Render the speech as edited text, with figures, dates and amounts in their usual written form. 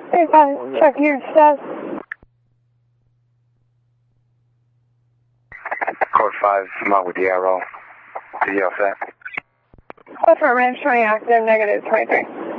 Hey, check your status. Code 5, I'm out with the arrow. Are you all set? Affirmative, showing active, negative 23.